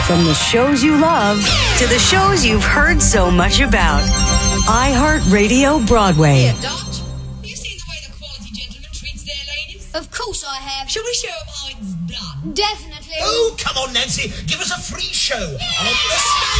From the shows you love to the shows you've heard so much about. iHeartRadio Broadway. Here, Dodge. Have you seen the way the quality gentleman treats their ladies? Of course I have. Shall we show them how it's done? Definitely. Oh, come on, Nancy. Give us a free show on the stage.